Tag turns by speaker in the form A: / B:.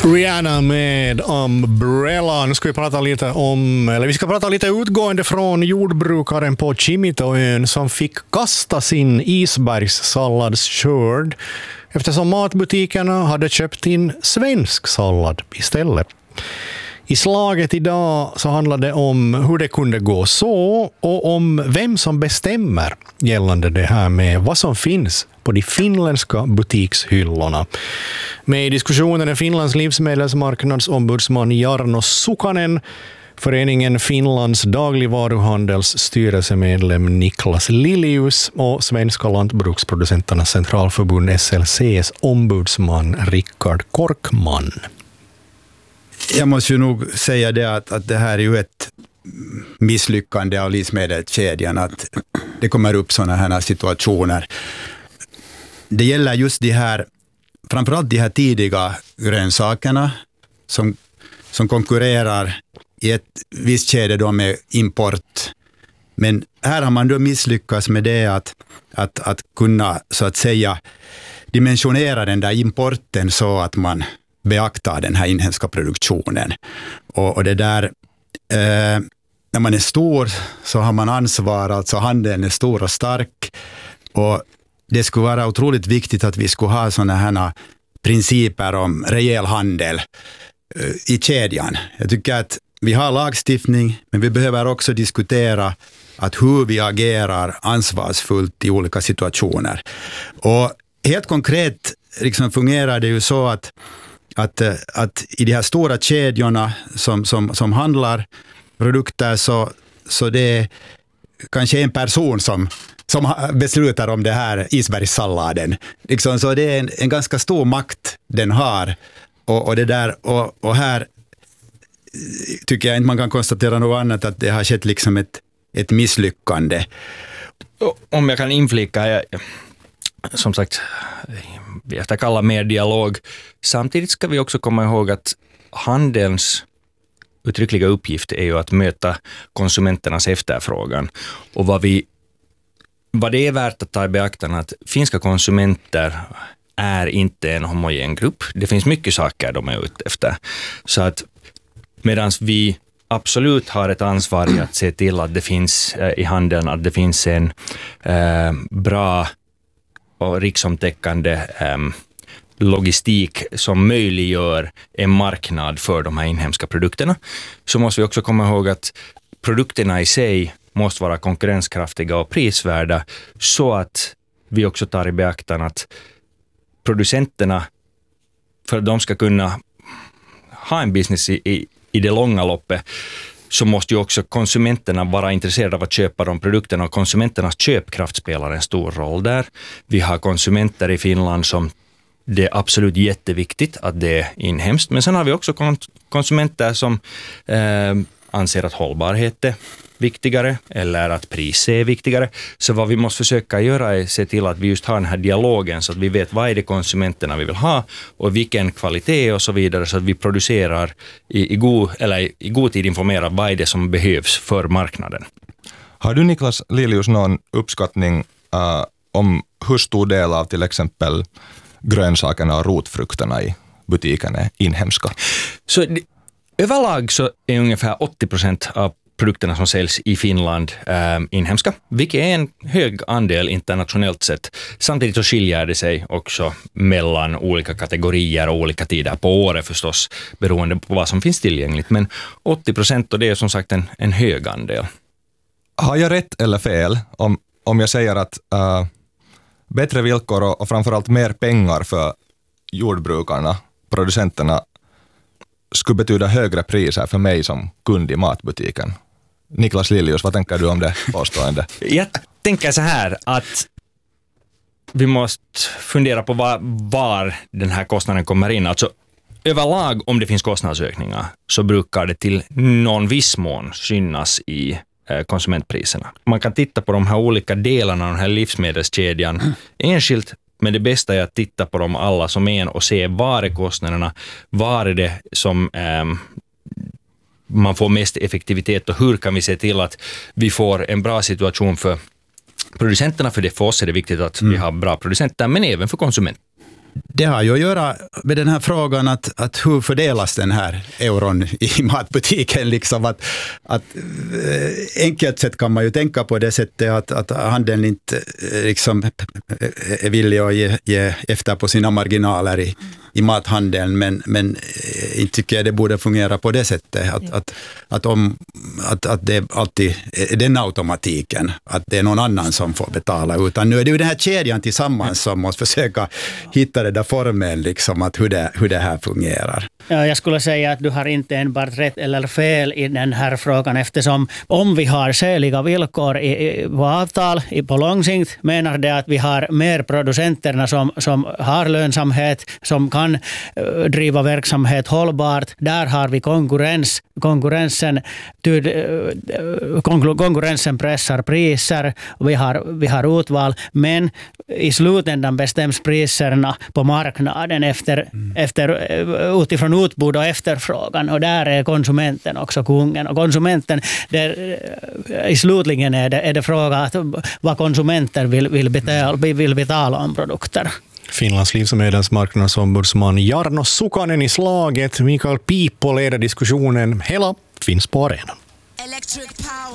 A: Rihanna med Umbrella. Nu ska vi prata lite vi ska prata lite utgående från jordbrukaren på Kimitoön som fick kasta sin isbergssalladsskörd eftersom matbutikerna hade köpt in svensk sallad istället. I slaget idag så handlade det om hur det kunde gå så och om vem som bestämmer gällande det här med vad som finns på de finländska butikshyllorna. Med i diskussionen är Finlands livsmedelsmarknadsombudsman Jarno Sukanen, föreningen Finlands dagligvaruhandels styrelsemedlem Niklas Lilius och Svenska lantbruksproducenternas centralförbund SLCs ombudsman Rickard Korkman.
B: Jag måste ju nog säga det att det här är ju ett misslyckande av livsmedelskedjan, att det kommer upp sådana här situationer. Det gäller just de här, framförallt de här tidiga grönsakerna som konkurrerar i ett visst skede då med import. Men här har man då misslyckats med det att kunna så att säga dimensionera den där importen så att man beaktar den här inhemska produktionen. Och det där, när man är stor så har man ansvar, alltså handeln är stor och stark, och det skulle vara otroligt viktigt att vi skulle ha sådana här principer om rejäl handel i kedjan. Jag tycker att vi har lagstiftning, men vi behöver också diskutera att hur vi agerar ansvarsfullt i olika situationer. Och helt konkret liksom fungerar det ju så att i de här stora kedjorna som handlar produkter så det är kanske en person som beslutar om det här isbergssalladen. Liksom, så det är en ganska stor makt den har. Och det där, och här tycker jag inte man kan konstatera något annat, att det har skett liksom ett misslyckande.
C: Om jag kan inflika, som sagt, vi efterkallar mer dialog. Samtidigt ska vi också komma ihåg att handelns uttryckliga uppgift är ju att möta konsumenternas efterfrågan. Och vad det är värt att ta i beaktande, att finska konsumenter är inte en homogen grupp. Det finns mycket saker de är ute efter. Så att medan vi absolut har ett ansvar i att se till att det finns i handeln, att det finns en bra och riksomtäckande logistik som möjliggör en marknad för de här inhemska produkterna, så måste vi också komma ihåg att produkterna i sig måste vara konkurrenskraftiga och prisvärda, så att vi också tar i beaktande att producenterna, för att de ska kunna ha en business i det långa loppet, så måste ju också konsumenterna vara intresserade av att köpa de produkterna, och konsumenternas köpkraft spelar en stor roll där. Vi har konsumenter i Finland som det är absolut jätteviktigt att det är inhemskt, men sen har vi också konsumenter som anser att hållbarhet är viktigare eller att pris är viktigare. Så vad vi måste försöka göra är se till att vi just har den här dialogen, så att vi vet vad är det konsumenterna vi vill ha och vilken kvalitet och så vidare, så att vi producerar i god tid informerar vad är det som behövs för marknaden.
D: Har du, Niklas Lilius, någon uppskattning om hur stor del av till exempel grönsakerna och rotfrukterna i butiken är inhemska?
C: Så överlag så är ungefär 80% av produkterna som säljs i Finland inhemska, vilket är en hög andel internationellt sett. Samtidigt så skiljer det sig också mellan olika kategorier och olika tider på året förstås, beroende på vad som finns tillgängligt. Men 80%, och det är som sagt en hög andel.
D: Har jag rätt eller fel om jag säger att bättre villkor och framförallt mer pengar för jordbrukarna, producenterna, skulle betyda högre priser för mig som kund i matbutiken? Niklas Lilius, vad tänker du om det påstående?
C: Jag tänker så här, att vi måste fundera på var den här kostnaden kommer in. Alltså överlag, om det finns kostnadsökningar, så brukar det till någon viss mån synas i konsumentpriserna. Man kan titta på de här olika delarna av den här livsmedelskedjan enskilt, men det bästa är att titta på dem alla som en och se var är kostnaderna, var är det som man får mest effektivitet, och hur kan vi se till att vi får en bra situation för producenterna, för det för oss är det viktigt att vi har bra producenter, men även för konsumenter.
B: Det har ju att göra med den här frågan att hur fördelas den här euron i matbutiken. Liksom att enkelt sett kan man ju tänka på det sättet att handeln inte liksom är villig att ge efter på sina marginaler i mathandeln, men inte tycker jag det borde fungera på det sättet att det alltid är den automatiken att det är någon annan som får betala, utan nu är det ju den här kedjan tillsammans som måste försöka hitta det där formen liksom, att hur det här fungerar.
E: Ja, jag skulle säga att du har inte enbart rätt eller fel i den här frågan, eftersom om vi har skäliga villkor i avtal på lång sikt, menar det att vi har mer producenterna som har lönsamhet, som kan driva verksamhet hållbart. Där har vi konkurrensen pressar priser och vi har utval, men i slutändan bestäms priserna på marknaden utifrån utbud och efterfrågan, och där är konsumenten också kungen, och konsumenten i slutligen är det fråga att vad konsumenter vill betala om produkter.
A: Finlands livsmedels marknadsombudsman Jarno Sukanen i slaget. Mikael Piippo leder diskussionen. Hela finns på arenan.